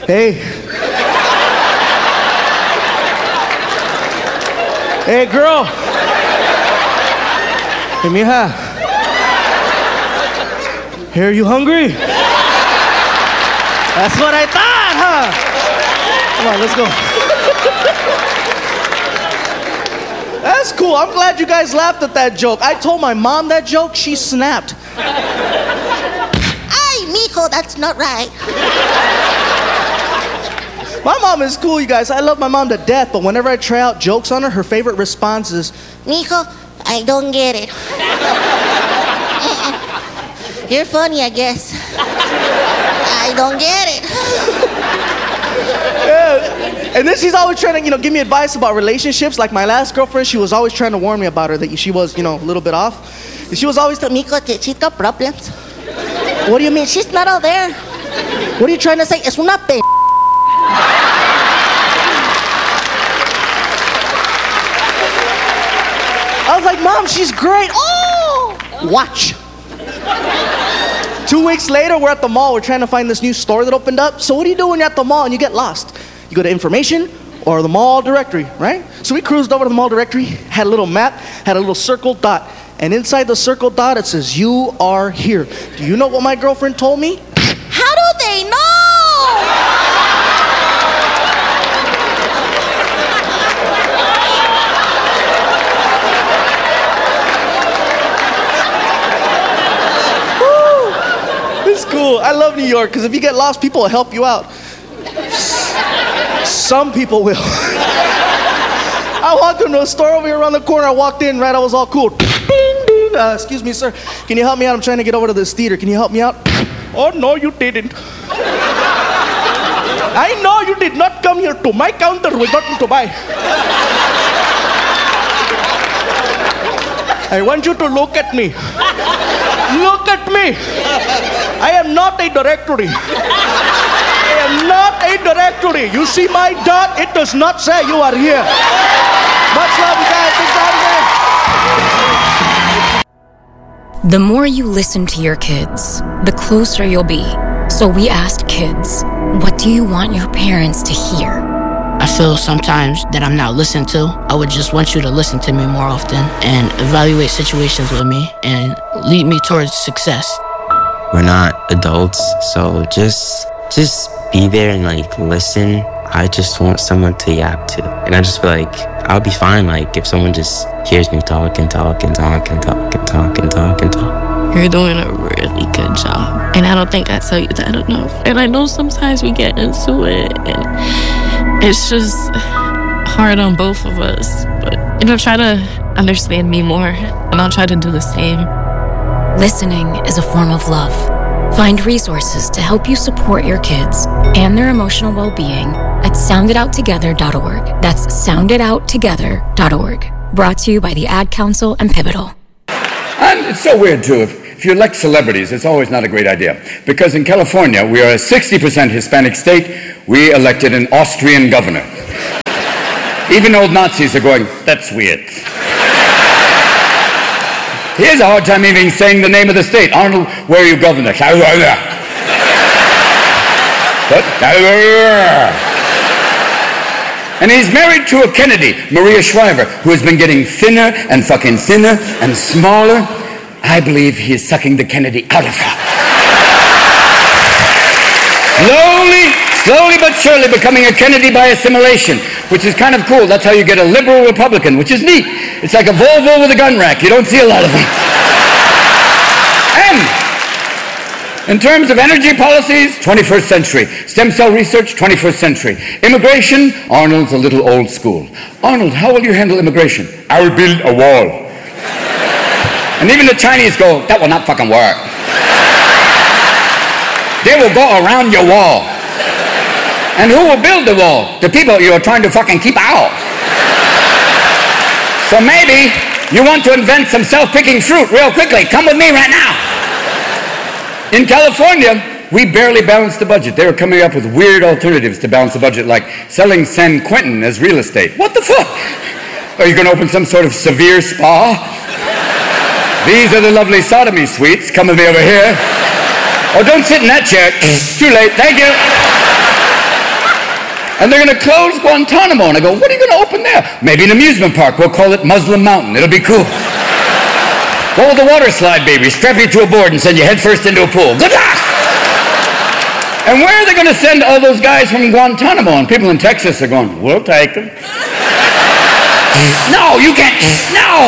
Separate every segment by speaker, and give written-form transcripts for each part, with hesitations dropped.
Speaker 1: Hey. Hey, girl. Hey, mija. Hey, are you hungry? That's what I thought, huh? Come on, let's go. That's cool. I'm glad you guys laughed at that joke. I told my mom that joke, she snapped.
Speaker 2: Ay, mijo, that's not right.
Speaker 1: My mom is cool, you guys. I love my mom to death, but whenever I try out jokes on her, her favorite response is,
Speaker 2: Mijo, I don't get it. You're funny, I guess. I don't get it.
Speaker 1: Yeah. And then she's always trying to, give me advice about relationships. Like my last girlfriend, she was always trying to warn me about her, that she was, a little bit off. And she was always telling me,
Speaker 2: Mijo, she's got problems.
Speaker 1: what do you mean?
Speaker 2: She's not out there.
Speaker 1: What are you trying to say?
Speaker 2: Es una p***.
Speaker 1: I was like, Mom, she's great. Oh! Watch. 2 weeks later, we're at the mall. We're trying to find this new store that opened up. So what do you do when you're at the mall and you get lost? You go to information or the mall directory, right? So we cruised over to the mall directory, had a little map, had a little circle dot. And inside the circle dot, it says, you are here. Do you know what my girlfriend told me?
Speaker 2: How do they know?
Speaker 1: It's cool. I love New York because if you get lost, people will help you out. Some people will. I walked into a store over here around the corner. I walked in, right? I was all cool. Ding, ding. Excuse me, sir. Can you help me out? I'm trying to get over to this theater. Can you help me out? Oh, no, you didn't. I know you did not come here to my counter with nothing to buy. I want you to look at me. Look at me. I am not a directory. I am not a directory. You see my dot? It does not say you are here. Much love, you guys. Thanks for having me.
Speaker 3: The more you listen to your kids, the closer you'll be. So we asked kids, what do you want your parents to hear?
Speaker 4: I feel sometimes that I'm not listened to. I would just want you to listen to me more often and evaluate situations with me and lead me towards success.
Speaker 5: We're not adults, so just be there and listen. I just want someone to yap to. And I just feel like I'll be fine if someone just hears me talk and talk and talk and talk and talk and talk and talk.
Speaker 6: You're doing a really good job. And I don't think I tell you that enough. And I know sometimes we get into it and it's just hard on both of us. But, try to understand me more and I'll try to do the same.
Speaker 3: Listening is a form of love. Find resources to help you support your kids and their emotional well-being at soundidouttogether.org. That's soundidouttogether.org. Brought to you by the Ad Council and Pivotal.
Speaker 7: And it's so weird, too. If you elect celebrities, it's always not a great idea. Because in California, we are a 60% Hispanic state. We elected an Austrian governor. Even old Nazis are going, that's weird. He has a hard time even saying the name of the state. Arnold, where are you governor? And he's married to a Kennedy, Maria Shriver, who has been getting thinner and fucking thinner and smaller. I believe he is sucking the Kennedy out of her. Slowly but surely becoming a Kennedy by assimilation, which is kind of cool. That's how you get a liberal Republican, which is neat. It's like a Volvo with a gun rack. You don't see a lot of them. And in terms of energy policies, 21st century. Stem cell research, 21st century. Immigration, Arnold's a little old school. Arnold, how will you handle immigration? I will build a wall. And even the Chinese go, that will not fucking work. They will go around your wall. And who will build the wall? The people you're trying to fucking keep out. So maybe you want to invent some self-picking fruit real quickly. Come with me right now. In California, we barely balanced the budget. They were coming up with weird alternatives to balance the budget, like selling San Quentin as real estate. What the fuck? Are you going to open some sort of severe spa? These are the lovely sodomy suites. Come with me over here. Oh, don't sit in that chair. Too late. Thank you. And they're going to close Guantanamo. And I go, what are you going to open there? Maybe an amusement park. We'll call it Muslim Mountain. It'll be cool. What will the water slide be? We strap you to a board and send you headfirst into a pool. Good luck! And where are they going to send all those guys from Guantanamo? And people in Texas are going, we'll take them. No, you can't. No!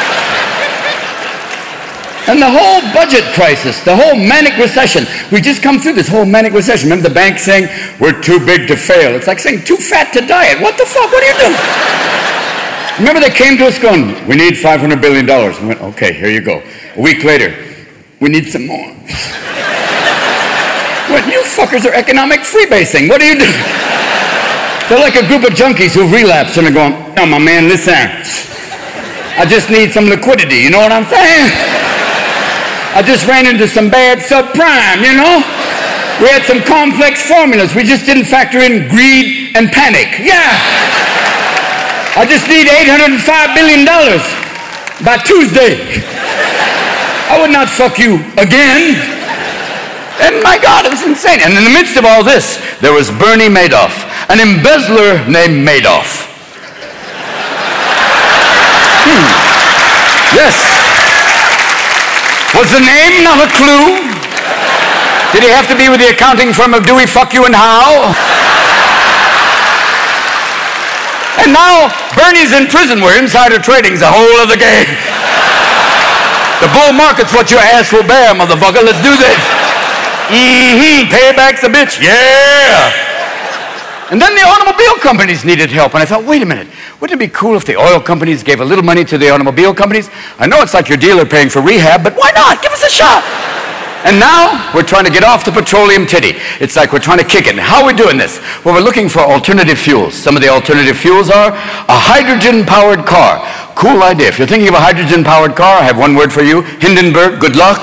Speaker 7: And the whole budget crisis, the whole manic recession. We just come through this whole manic recession. Remember the bank saying, we're too big to fail. It's like saying, too fat to diet. What the fuck? What are you doing? Remember they came to us going, we need $500 billion. We went, okay, here you go. A week later, we need some more. What, you fuckers are economic freebasing. What are you doing? They're like a group of junkies who've relapsed and are going, oh, my man, listen. I just need some liquidity. You know what I'm saying? I just ran into some bad subprime, you know? We had some complex formulas. We just didn't factor in greed and panic. Yeah. I just need $805 billion by Tuesday. I would not fuck you again. And my God, it was insane. And in the midst of all this, there was Bernie Madoff, an embezzler named Madoff. Yes. Was the name not a clue? Did he have to be with the accounting firm of Dewey, Fuck You, and How? And now Bernie's in prison where insider trading's a whole other game. The bull market's what your ass will bear, motherfucker. Let's do this. Payback's a bitch. Yeah. And then the automobile companies needed help. And I thought, wait a minute. Wouldn't it be cool if the oil companies gave a little money to the automobile companies? I know it's like your dealer paying for rehab, but why not? Give us a shot. And now we're trying to get off the petroleum titty. It's like we're trying to kick it. And how are we doing this? Well, we're looking for alternative fuels. Some of the alternative fuels are a hydrogen-powered car. Cool idea. If you're thinking of a hydrogen-powered car, I have one word for you. Hindenburg, good luck.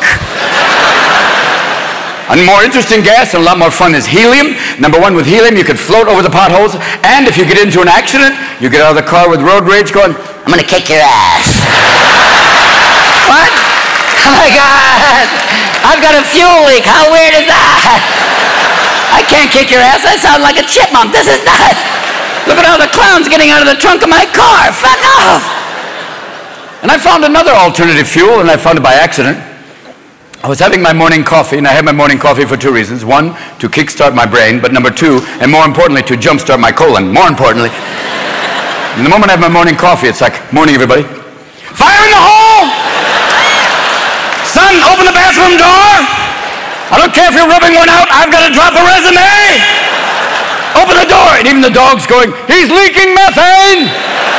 Speaker 7: A more interesting gas and a lot more fun is helium. Number one, with helium, you could float over the potholes. And if you get into an accident, you get out of the car with road rage going, I'm going to kick your ass. What? Oh, my God. I've got a fuel leak. How weird is that? I can't kick your ass. I sound like a chipmunk. This is nuts. Look at all the clowns getting out of the trunk of my car. Fuck off. And I found another alternative fuel, and I found it by accident. I was having my morning coffee, and I had my morning coffee for two reasons. One, to kickstart my brain, but number two, and more importantly, to jumpstart my colon. More importantly. And the moment I have my morning coffee, it's like, morning, everybody. Fire in the hole! Son, open the bathroom door! I don't care if you're rubbing one out, I've got to drop a resume! Open the door! And even the dog's going, he's leaking methane!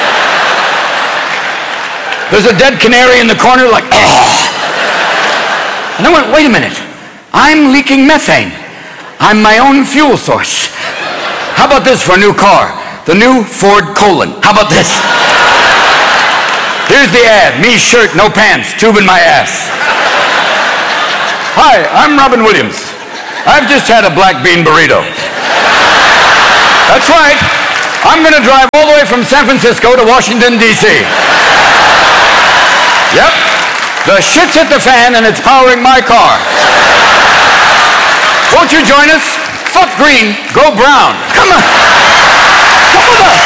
Speaker 7: There's a dead canary in the corner like, And I went, wait a minute, I'm leaking methane. I'm my own fuel source. How about this for a new car? The new Ford Colon. How about this? Here's the ad, me shirt, no pants, tube in my ass. Hi, I'm Robin Williams. I've just had a black bean burrito. That's right, I'm gonna drive all the way from San Francisco to Washington, D.C. Yep. The shit's hit the fan and it's powering my car. Won't you join us? Fuck green, go brown. Come on. Come with us.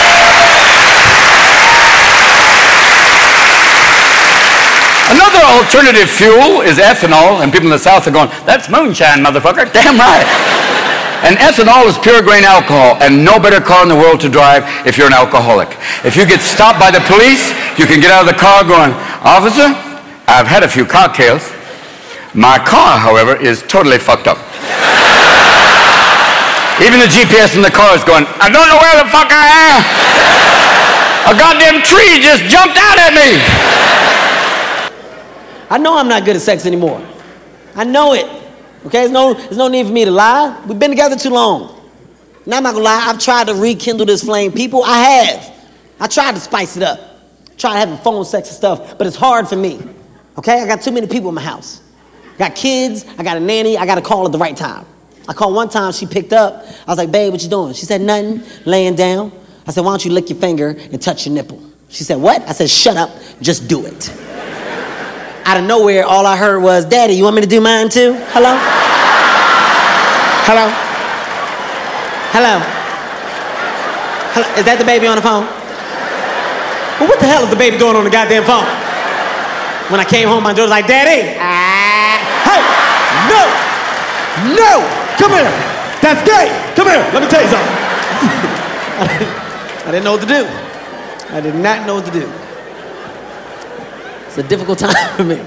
Speaker 7: Another alternative fuel is ethanol, and people in the South are going, that's moonshine, motherfucker. Damn right. And ethanol is pure grain alcohol, and no better car in the world to drive if you're an alcoholic. If you get stopped by the police, you can get out of the car going, officer, I've had a few cocktails. My car, however, is totally fucked up. Even the GPS in the car is going, I don't know where the fuck I am. A goddamn tree just jumped out at me.
Speaker 8: I know I'm not good at sex anymore. I know it. Okay, there's no need for me to lie. We've been together too long. Now I'm not gonna lie, I've tried to rekindle this flame. People, I have. I tried to spice it up. Tried having phone sex and stuff, but it's hard for me. Okay, I got too many people in my house. I got kids, I got a nanny, I got to call at the right time. I called one time, she picked up. I was like, babe, what you doing? She said, nothing, laying down. I said, why don't you lick your finger and touch your nipple? She said, what? I said, shut up, just do it. Out of nowhere, all I heard was, Daddy, you want me to do mine too? Hello? Hello? Hello? Is that the baby on the phone? Well, what the hell is the baby doing on the goddamn phone? When I came home, my daughter's like, Daddy. Hey, no, come here. That's gay. Come here, let me tell you something. I didn't know what to do. I did not know what to do. It's a difficult time for me.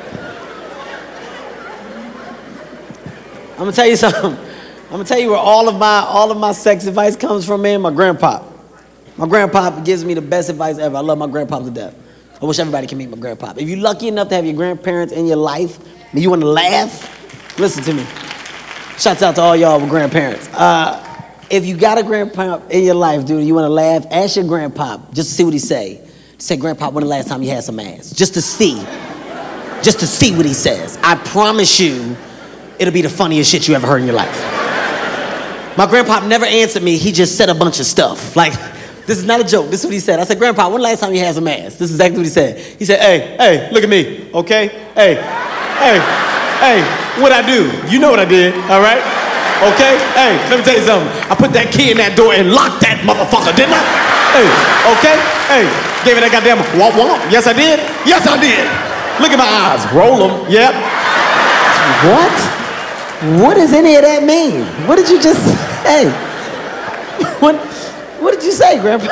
Speaker 8: I'm gonna tell you something. I'm gonna tell you where all of my sex advice comes from, man. My grandpa. My grandpa gives me the best advice ever. I love my grandpa to death. I wish everybody can meet my grandpa. If you're lucky enough to have your grandparents in your life and you want to laugh, listen to me. Shouts out to all y'all with grandparents. If you got a grandpa in your life, dude, you want to laugh, ask your grandpa just to see what he say. Say, Grandpa, when the last time you had some ass? Just to see what he says. I promise you, it'll be the funniest shit you ever heard in your life. My grandpa never answered me. He just said a bunch of stuff. Like, this is not a joke. This is what he said. I said, Grandpa, when the last time you had some ass? This is exactly what he said. He said, hey, look at me, okay? Hey, what'd I do? You know what I did, all right? Okay? Hey, let me tell you something. I put that key in that door and locked that motherfucker, didn't I? Hey, okay? Hey, gave it that goddamn womp womp. Yes, I did. Yes, I did. Look at my eyes. Roll them. Yep. What? What does any of that mean? What did you just say? What did you say, Grandpa?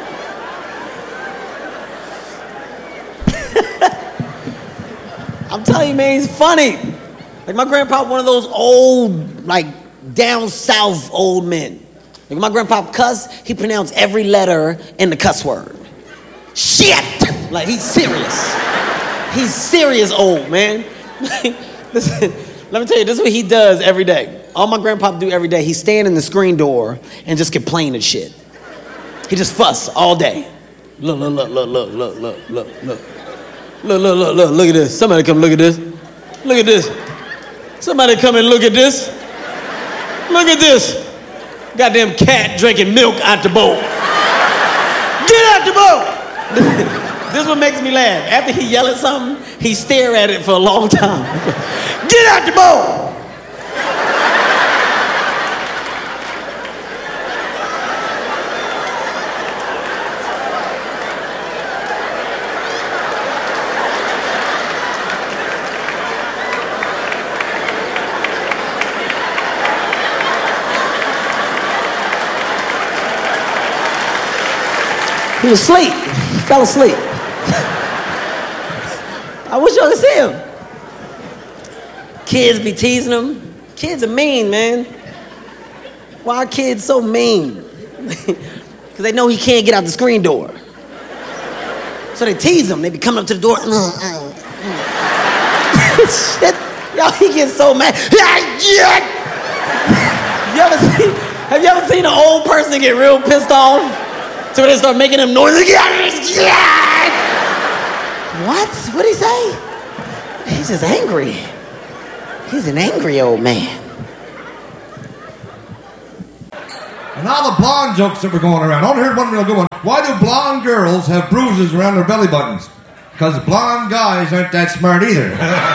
Speaker 8: I'm telling you, man, he's funny. Like, my grandpa, one of those old, like, down south old men. Like, my grandpa cuss, he pronounced every letter in the cuss word. Shit! Like, he's serious. He's serious old, man. Listen, let me tell you, this is what he does every day. All my grandpa do every day, he stand in the screen door and just complain and shit. He just fuss all day. Look at this. Somebody come look at this. Look at this. Somebody come and look at this. Look at this. Goddamn cat drinking milk out the bowl. Get out the bowl. This is what makes me laugh. After he yell at something, he stare at it for a long time. Get out the bowl. He was asleep. He fell asleep. I wish y'all could see him. Kids be teasing him. Kids are mean, man. Why are kids so mean? Because they know he can't get out the screen door. So they tease him. They be coming up to the door. Shit. Y'all, he gets so mad. Have you ever seen an old person get real pissed off? So when they start making them noises, what? What'd he say? He's just angry. He's an angry old man.
Speaker 9: And all the blonde jokes that were going around. I only heard one real good one. Why do blonde girls have bruises around their belly buttons? Because blonde guys aren't that smart either.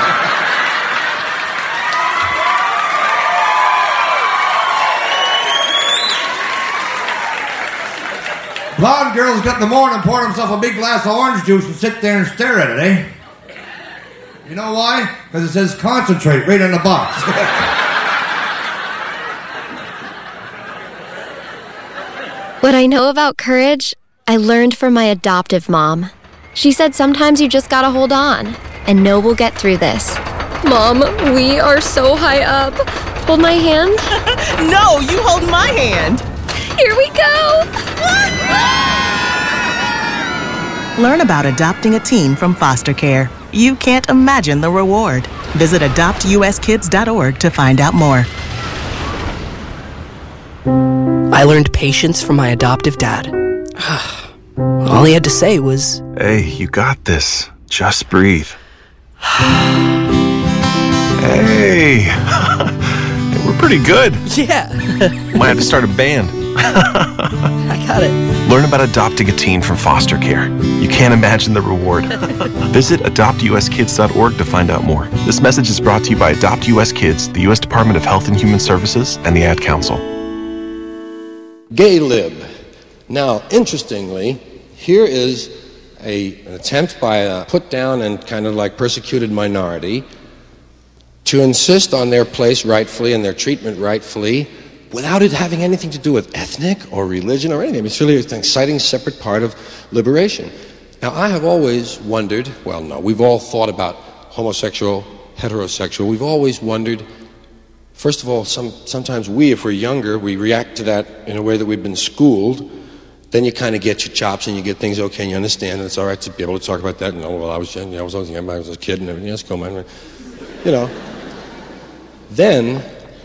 Speaker 9: Blonde girls get in the morning and pour themselves a big glass of orange juice and sit there and stare at it, eh? You know why? Because it says concentrate right on the box.
Speaker 10: What I know about courage, I learned from my adoptive mom. She said sometimes you just gotta hold on and know we'll get through this. Mom, we are so high up. Hold my hand.
Speaker 11: No, you hold my hand.
Speaker 10: Here we go.
Speaker 11: Learn about adopting a teen from foster care. You can't imagine the reward. Visit adoptuskids.org to find out more.
Speaker 12: I learned patience from my adoptive dad. All he had to say was,
Speaker 13: "Hey, you got this. Just breathe." Hey, we're pretty good.
Speaker 12: Yeah.
Speaker 13: Might have to start a band.
Speaker 12: I got it.
Speaker 13: Learn about adopting a teen from foster care. You can't imagine the reward. Visit adoptuskids.org to find out more. This message is brought to you by Adopt US Kids, the U.S. Department of Health and Human Services, and the Ad Council.
Speaker 14: Gay Lib. Now, interestingly, here is an attempt by a put-down and kind of like persecuted minority to insist on their place rightfully and their treatment rightfully without it having anything to do with ethnic or religion or anything. It's really an exciting separate part of liberation. Now, I have always wondered, well, no, we've all thought about homosexual, heterosexual. We've always wondered, first of all, sometimes we, if we're younger, we react to that in a way that we've been schooled. Then you kind of get your chops and you get things okay and you understand, and it's all right to be able to talk about that. And, oh, well, I was young, I was a kid and everything else. Come on, you know. Then,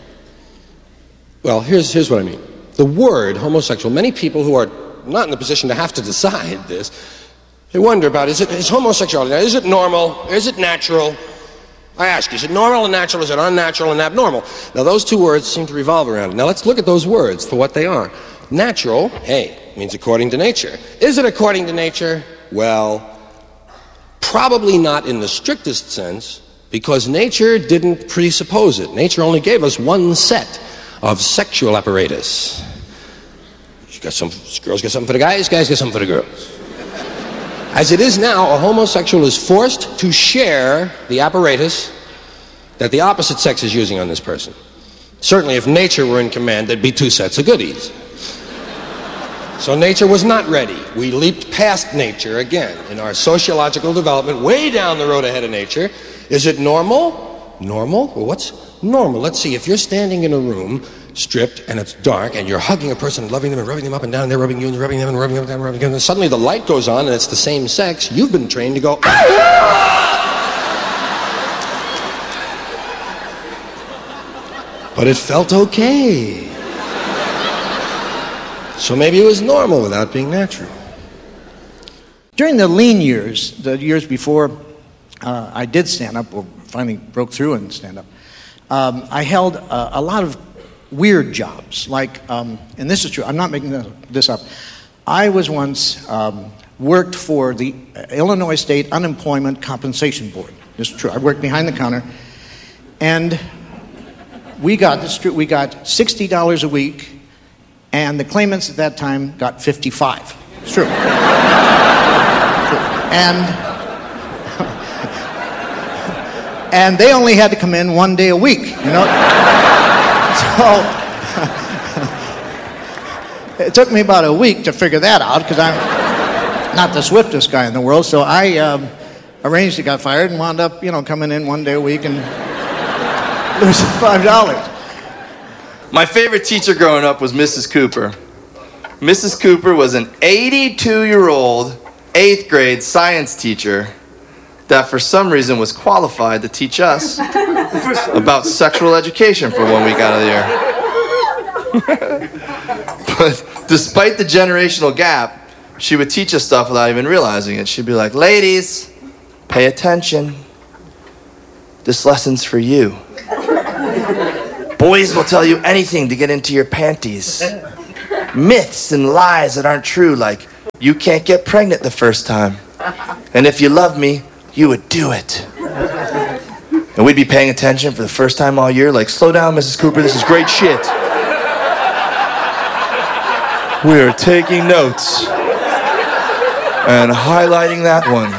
Speaker 14: well, here's what I mean. The word homosexual, many people who are not in the position to have to decide this, they wonder about, is homosexuality, is it normal? Is it natural? I ask you, is it normal and natural? Is it unnatural and abnormal? Now, those two words seem to revolve around it. Now, let's look at those words for what they are. Natural, hey, means according to nature. Is it according to nature? Well, probably not in the strictest sense, because nature didn't presuppose it. Nature only gave us one set of sexual apparatus. Girls get something for the guys get something for the girls. As it is now, a homosexual is forced to share the apparatus that the opposite sex is using on this person. Certainly, if nature were in command, there'd be two sets of goodies. So nature was not ready. We leaped past nature again in our sociological development, way down the road ahead of nature. Is it normal? Normal? Well, what's normal? Let's see, if you're standing in a room, stripped, and it's dark, and you're hugging a person and loving them and rubbing them up and down, and they're rubbing you, and you're rubbing them and rubbing them down and rubbing them, and suddenly the light goes on, and it's the same sex, you've been trained to go, but it felt okay. So maybe it was normal without being natural.
Speaker 15: During the lean years, the years before I did stand up, or finally broke through and stand up, I held a lot of weird jobs. Like, and this is true, I'm not making this up. I was once worked for the Illinois State Unemployment Compensation Board. This is true. I worked behind the counter, and we got $60 a week. And the claimants at that time got $55. It's true. And they only had to come in one day a week, you know? So it took me about a week to figure that out, because I'm not the swiftest guy in the world. So I arranged to get fired and wound up, coming in one day a week and losing $5.
Speaker 16: My favorite teacher growing up was Mrs. Cooper. Mrs. Cooper was an 82-year-old 8th grade science teacher that for some reason was qualified to teach us about sexual education for 1 week out of the year. But despite the generational gap, she would teach us stuff without even realizing it. She'd be like, ladies, pay attention. This lesson's for you. Boys will tell you anything to get into your panties. Myths and lies that aren't true, like you can't get pregnant the first time. And if you love me, you would do it. And we'd be paying attention for the first time all year, like, slow down, Mrs. Cooper, this is great shit. We are taking notes and highlighting that one.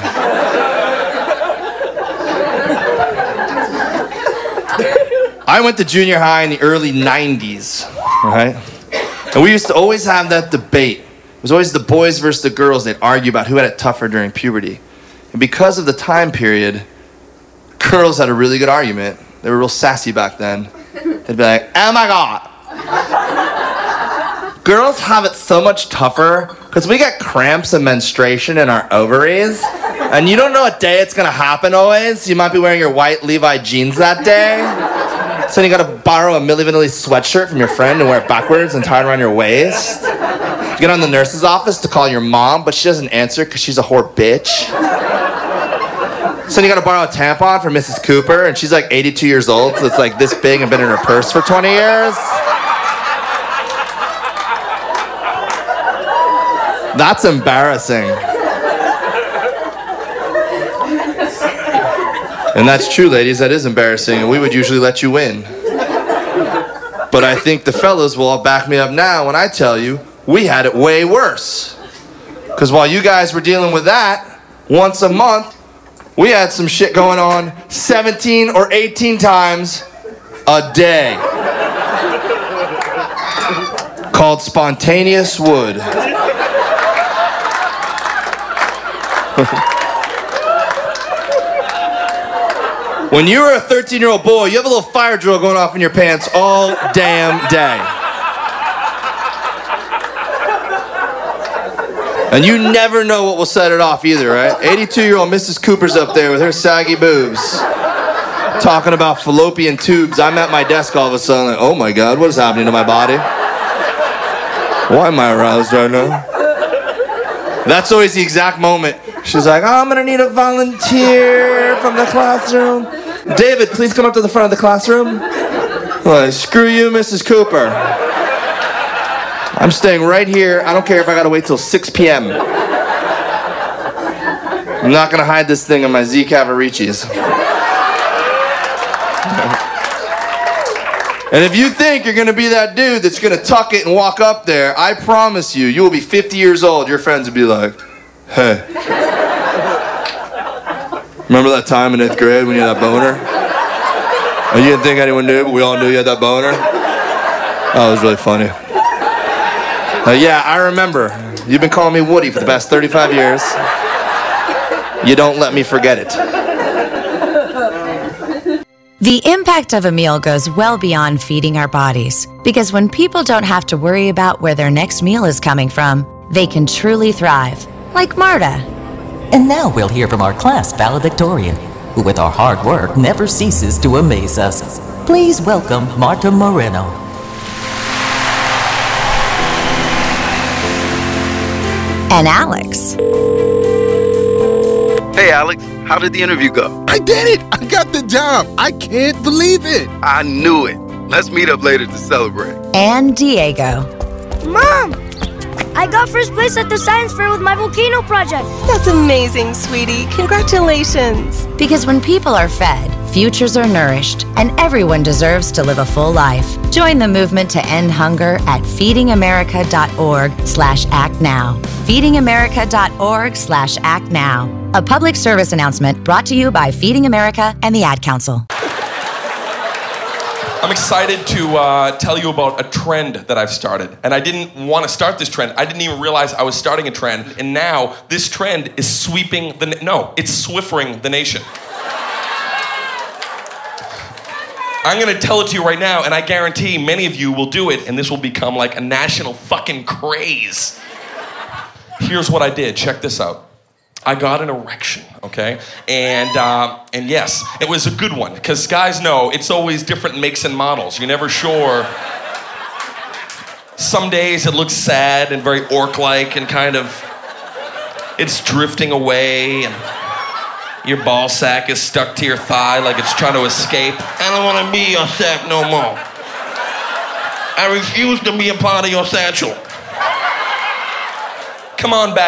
Speaker 16: I went to junior high in the early 90s, right? And we used to always have that debate. It was always the boys versus the girls. They'd argue about who had it tougher during puberty. And because of the time period, girls had a really good argument. They were real sassy back then. They'd be like, oh my God. Girls have it so much tougher because we get cramps and menstruation in our ovaries. And you don't know what day it's going to happen always. You might be wearing your white Levi jeans that day. So then you gotta borrow a Milli Vanilli sweatshirt from your friend and wear it backwards and tie it around your waist. You get on the nurse's office to call your mom, but she doesn't answer because she's a whore bitch. So then you gotta borrow a tampon from Mrs. Cooper, and she's like 82 years old, so it's like this big and been in her purse for 20 years. That's embarrassing. And that's true, ladies, that is embarrassing, and we would usually let you win. But I think the fellas will all back me up now when I tell you, we had it way worse. Because while you guys were dealing with that, once a month, we had some shit going on 17 or 18 times a day. Called spontaneous wood. When you were a 13-year-old boy, you have a little fire drill going off in your pants all damn day. And you never know what will set it off either, right? 82-year-old Mrs. Cooper's up there with her saggy boobs, talking about fallopian tubes. I'm at my desk all of a sudden like, oh my God, what is happening to my body? Why am I aroused right now? That's always the exact moment. She's like, oh, I'm gonna need a volunteer from the classroom. David, please come up to the front of the classroom. Like, screw you, Mrs. Cooper. I'm staying right here. I don't care if I gotta wait till 6 p.m. I'm not gonna hide this thing in my Z Cavaricis. And if you think you're gonna be that dude that's gonna tuck it and walk up there, I promise you, you will be 50 years old. Your friends will be like, hey. Remember that time in 8th grade when you had that boner? And you didn't think anyone knew, but we all knew you had that boner? That was really funny. Yeah, I remember. You've been calling me Woody for the past 35 years. You don't let me forget it.
Speaker 17: The impact of a meal goes well beyond feeding our bodies, because when people don't have to worry about where their next meal is coming from, they can truly thrive, like Marta.
Speaker 18: And now we'll hear from our class valedictorian, who with our hard work never ceases to amaze us. Please welcome Marta Moreno.
Speaker 17: And Alex.
Speaker 19: Hey Alex, how did the interview go?
Speaker 20: I did it! I got the job! I can't believe it!
Speaker 19: I knew it. Let's meet up later to celebrate.
Speaker 17: And Diego.
Speaker 21: Mom! I got first place at the science fair with my volcano project.
Speaker 22: That's amazing, sweetie. Congratulations.
Speaker 17: Because when people are fed, futures are nourished, and everyone deserves to live a full life. Join the movement to end hunger at feedingamerica.org/actnow. feedingamerica.org/actnow. A public service announcement brought to you by Feeding America and the Ad Council.
Speaker 23: I'm excited to tell you about a trend that I've started. And I didn't want to start this trend. I didn't even realize I was starting a trend. And now this trend is sweeping it's Swiffering the nation. I'm going to tell it to you right now, and I guarantee many of you will do it, and this will become like a national fucking craze. Here's what I did. Check this out. I got an erection, okay? And yes, it was a good one, because guys know it's always different makes and models. You're never sure. Some days it looks sad and very orc-like and kind of, it's drifting away, and your ball sack is stuck to your thigh like it's trying to escape. I don't want to be your sack no more. I refuse to be a part of your satchel. Come on back.